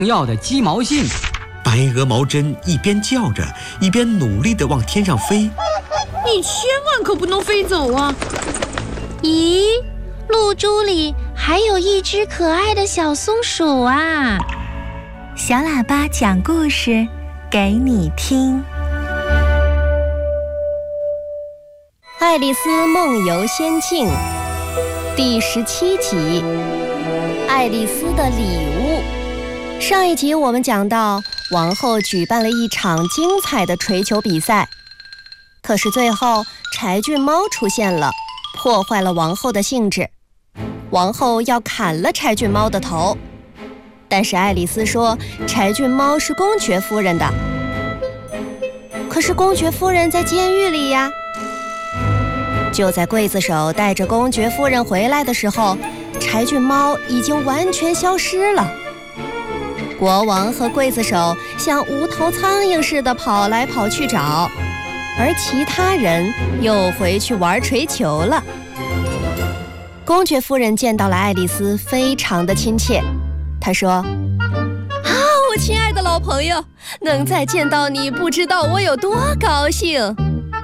要的鸡毛信。 白鹅毛针一边叫着，一边努力地往天上飞。 你千万可不能飞走啊！ 咦，露珠里还有一只可爱的小松鼠啊！ 小喇叭讲故事给你听。 爱丽丝梦游仙境第17集，爱丽丝的礼物。上一集我们讲到，王后举办了一场精彩的锤球比赛，可是最后柴郡猫出现了，破坏了王后的兴致。王后要砍了柴郡猫的头，但是爱丽丝说柴郡猫是公爵夫人的。可是公爵夫人在监狱里呀。就在刽子手带着公爵夫人回来的时候，柴郡猫已经完全消失了。国王和刽子手像无头苍蝇似的跑来跑去找，而其他人又回去玩锤球了。公爵夫人见到了爱丽丝，非常的亲切。她说：我亲爱的老朋友，能再见到你，不知道我有多高兴。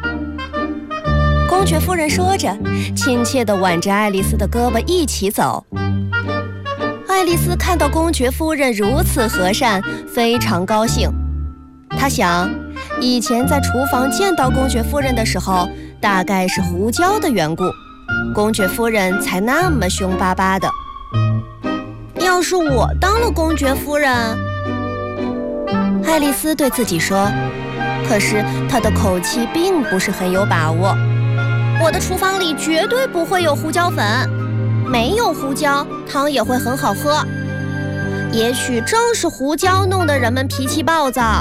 公爵夫人说着，亲切地挽着爱丽丝的胳膊一起走。爱丽丝看到公爵夫人如此和善，非常高兴。她想，以前在厨房见到公爵夫人的时候，大概是胡椒的缘故，公爵夫人才那么凶巴巴的。要是我当了公爵夫人，爱丽丝对自己说，可是她的口气并不是很有把握。我的厨房里绝对不会有胡椒粉，没有胡椒，汤也会很好喝。也许正是胡椒弄得人们脾气暴躁。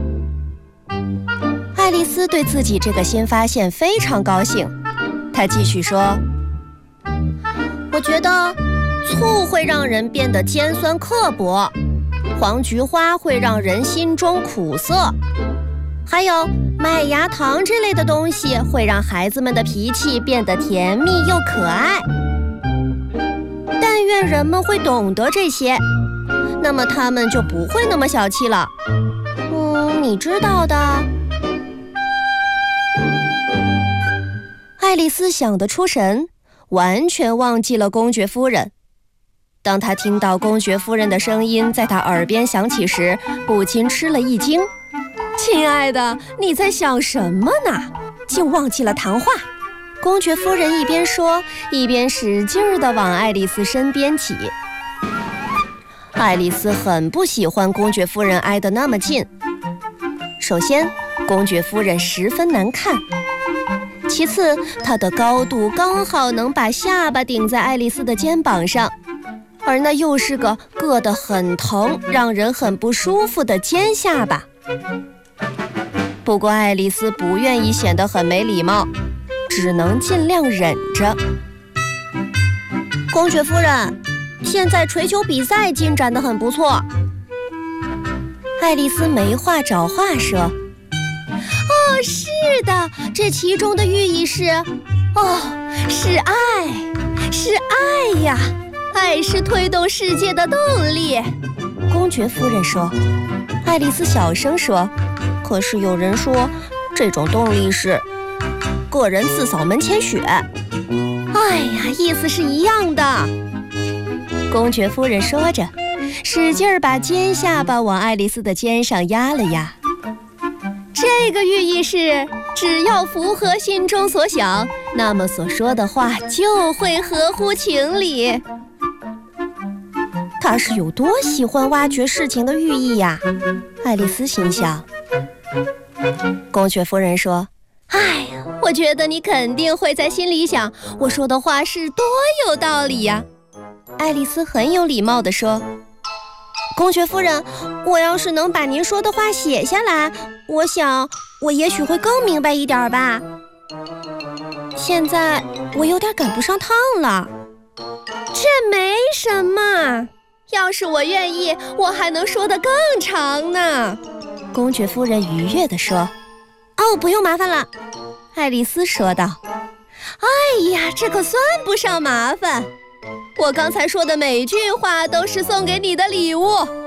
爱丽丝对自己这个新发现非常高兴，她继续说：我觉得醋会让人变得尖酸刻薄，黄菊花会让人心中苦涩，还有麦芽糖这类的东西会让孩子们的脾气变得甜蜜又可爱。但愿人们会懂得这些，那么他们就不会那么小气了。你知道的。爱丽丝想得出神，完全忘记了公爵夫人。当她听到公爵夫人的声音在她耳边响起时，不禁吃了一惊。亲爱的，你在想什么呢？竟忘记了谈话。公爵夫人一边说，一边使劲地往爱丽丝身边挤。爱丽丝很不喜欢公爵夫人挨得那么近。首先，公爵夫人十分难看；其次，她的高度刚好能把下巴顶在爱丽丝的肩膀上，而那又是个硌得很疼、让人很不舒服的尖下巴。不过爱丽丝不愿意显得很没礼貌，只能尽量忍着。公爵夫人，现在锤球比赛进展得很不错。爱丽丝没话找话说：是的，这其中的寓意是是爱，是爱呀，爱是推动世界的动力。公爵夫人说。爱丽丝小声说，可是有人说这种动力是个人自扫门前雪。意思是一样的。公爵夫人说着，使劲把尖下巴往爱丽丝的肩上压了压。这个寓意是，只要符合心中所想，那么所说的话就会合乎情理。他是有多喜欢挖掘事情的寓意呀？爱丽丝心想。公爵夫人说：我觉得你肯定会在心里想，我说的话是多有道理呀。爱丽丝很有礼貌地说：公爵夫人，我要是能把您说的话写下来，我想我也许会更明白一点吧。现在我有点赶不上趟了。这没什么，要是我愿意，我还能说得更长呢。公爵夫人愉悦地说。不用麻烦了，爱丽丝说道。这可算不上麻烦，我刚才说的每句话都是送给你的礼物。